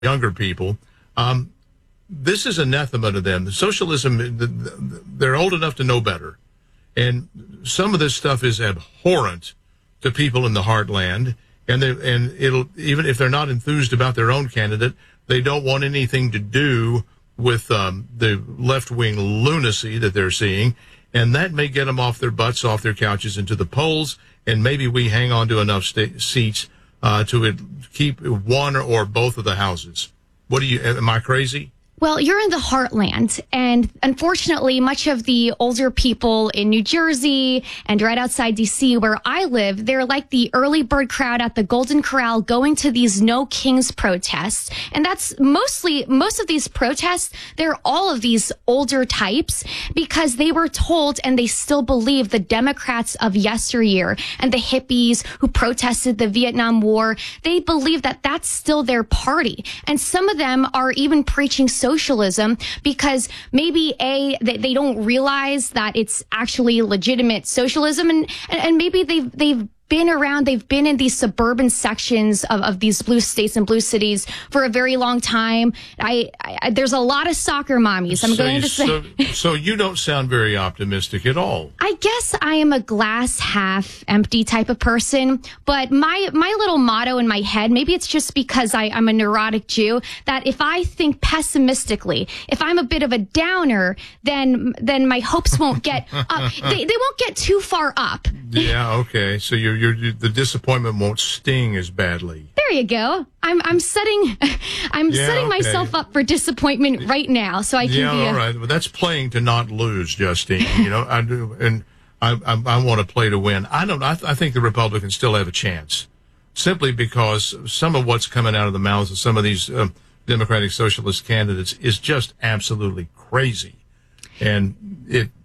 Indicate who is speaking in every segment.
Speaker 1: younger people. This is anathema to them. The socialism, they're old enough to know better. And some of this stuff is abhorrent to people in the heartland. And it'll, even if they're not enthused about their own candidate, they don't want anything to do with the left-wing lunacy that they're seeing. And that may get them off their butts, off their couches, into the polls. And maybe we hang on to enough seats to keep one or both of the houses. Am I crazy?
Speaker 2: Well, you're in the heartland, and unfortunately, much of the older people in New Jersey and right outside D.C., where I live, they're like the early bird crowd at the Golden Corral going to these No Kings protests. And that's most of these protests, they're all of these older types because they were told and they still believe the Democrats of yesteryear and the hippies who protested the Vietnam War, they believe that that's still their party. And some of them are even preaching socialism because maybe they don't realize that it's actually legitimate socialism, and maybe they've been in these suburban sections of these blue states and blue cities for a very long time. There's a lot of soccer mommies. I'm going to say.
Speaker 1: So you don't sound very optimistic at all.
Speaker 2: I guess I am a glass half empty type of person, but my little motto in my head, maybe it's just because I'm a neurotic Jew, that if I think pessimistically, if I'm a bit of a downer, then my hopes won't get up. They won't get too far up.
Speaker 1: Yeah, okay. So the disappointment won't sting as badly.
Speaker 2: There you go. I'm setting myself up for disappointment right now, so I can be.
Speaker 1: All right. Well, that's playing to not lose, Justine. I do, and I want to play to win. I think the Republicans still have a chance, simply because some of what's coming out of the mouths of some of these Democratic Socialist candidates is just absolutely crazy, and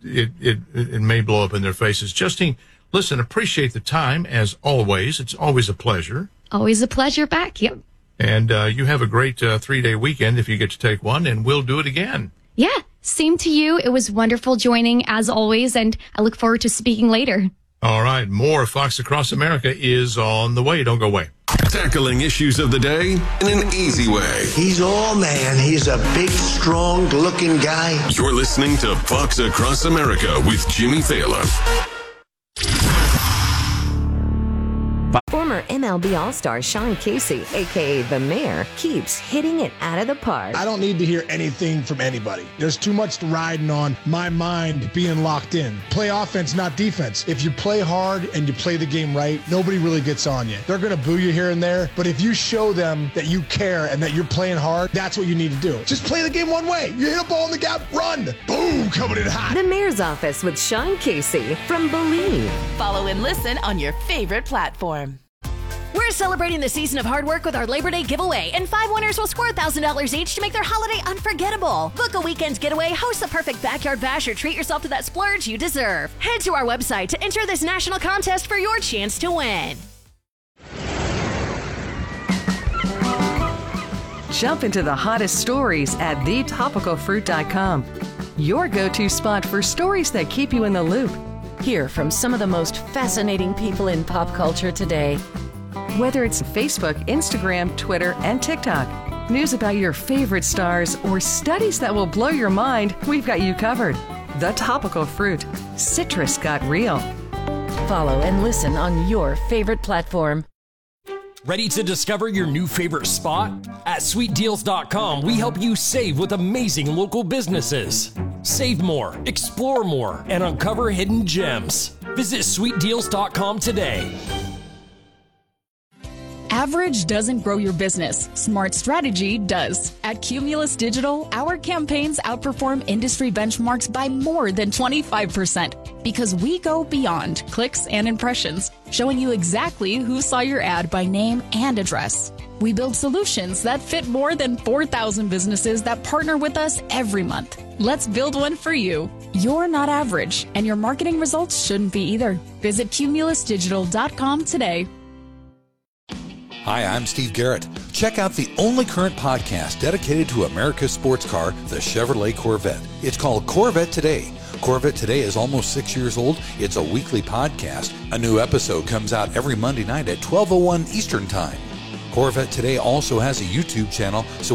Speaker 1: it may blow up in their faces. Justine, listen, appreciate the time, as always. It's always a pleasure.
Speaker 2: Always a pleasure back, yep.
Speaker 1: And you have a great 3-day weekend if you get to take one, and we'll do it again.
Speaker 2: Yeah, same to you. It was wonderful joining, as always, and I look forward to speaking later.
Speaker 1: All right, more Fox Across America is on the way. Don't go away.
Speaker 3: Tackling issues of the day in an easy way.
Speaker 4: He's all man. He's a big, strong-looking guy.
Speaker 3: You're listening to Fox Across America with Jimmy Thaler.
Speaker 5: Former MLB All-Star Sean Casey, a.k.a. The Mayor, keeps hitting it out of the park.
Speaker 6: I don't need to hear anything from anybody. There's too much riding on my mind being locked in. Play offense, not defense. If you play hard and you play the game right, nobody really gets on you. They're going to boo you here and there, but if you show them that you care and that you're playing hard, that's what you need to do. Just play the game one way. You hit a ball in the gap, run. Boom, coming in hot.
Speaker 5: The Mayor's Office with Sean Casey from Believe.
Speaker 7: Follow and listen on your favorite platform. We're celebrating the season of hard work with our Labor Day giveaway, and 5 winners will score $1,000 each to make their holiday unforgettable. Book a weekend getaway, host the perfect backyard bash, or treat yourself to that splurge you deserve. Head to our website to enter this national contest for your chance to win.
Speaker 8: Jump into the hottest stories at thetopicalfruit.com. Your go-to spot for stories that keep you in the loop.
Speaker 7: Hear from some of the most fascinating people in pop culture today.
Speaker 8: Whether it's Facebook, Instagram, Twitter, and TikTok, news about your favorite stars, or studies that will blow your mind, we've got you covered. The Topical Fruit. Citrus got real.
Speaker 7: Follow and listen on your favorite platform.
Speaker 9: Ready to discover your new favorite spot? At sweetdeals.com, we help you save with amazing local businesses. Save more, explore more, and uncover hidden gems. Visit sweetdeals.com today.
Speaker 10: Average doesn't grow your business. Smart strategy does. At Cumulus Digital, our campaigns outperform industry benchmarks by more than 25% because we go beyond clicks and impressions, showing you exactly who saw your ad by name and address. We build solutions that fit more than 4,000 businesses that partner with us every month. Let's build one for you. You're not average, and your marketing results shouldn't be either. Visit cumulusdigital.com today.
Speaker 11: Hi, I'm Steve Garrett. Check out the only current podcast dedicated to America's sports car, the Chevrolet Corvette. It's called Corvette Today. Corvette Today is almost 6 years old. It's a weekly podcast. A new episode comes out every Monday night at 12:01 Eastern Time. Corvette Today also has a YouTube channel, so